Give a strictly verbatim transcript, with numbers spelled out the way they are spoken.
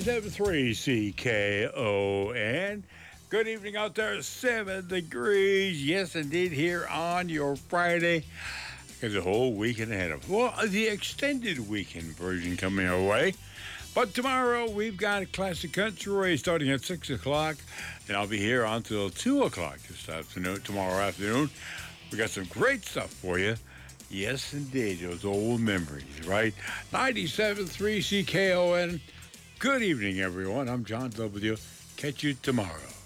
ninety-seven point three C K O N. Good evening out there, seven degrees. Yes, indeed, here on your Friday. There's a whole weekend ahead of us. Well, the extended weekend version coming our way. But tomorrow, we've got Classic Country starting at six o'clock. And I'll be here until two o'clock this afternoon, tomorrow afternoon. We got some great stuff for you. Yes, indeed, those old memories, right? ninety-seven point three C K O N. Good evening, everyone. I'm John W. Catch you tomorrow.